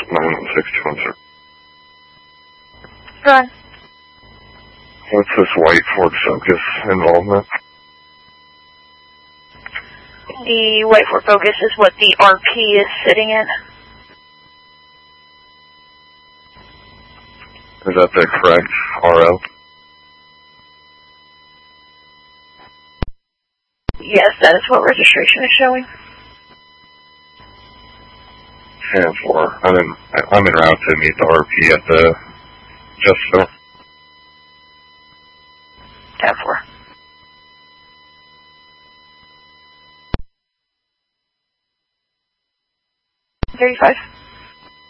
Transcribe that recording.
916 Go on. What's this white Ford Focus involvement? The white Ford Focus is what the RP is sitting in. Is that the correct RO? Yes, that is what registration is showing. 10-4. I'm en route to meet the RP at the Justville. 10-4. $35.